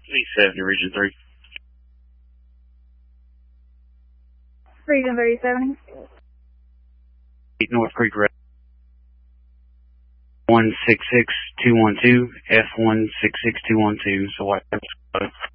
V70, Region 3. Region 370. North Creek Road. 166212, F166212, so what?